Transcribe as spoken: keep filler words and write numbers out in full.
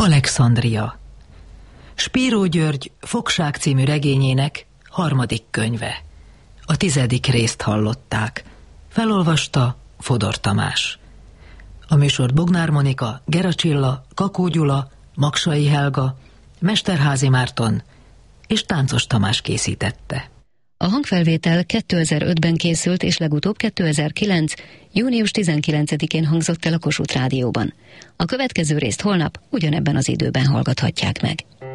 Alexandria. Spíró György Fogság című regényének harmadik könyve. A tizedik részt hallották. Felolvasta Fodor Tamás. A műsort Bognár Monika, Gera Csilla, Kakó Gyula, Maksai Helga, Mesterházy Márton és Táncos Tamás készítette. A hangfelvétel kétezer-ötben készült, és legutóbb kétezer-kilenc. június tizenkilencedikén hangzott el a Kossuth Rádióban. A következő részt holnap ugyanebben az időben hallgathatják meg.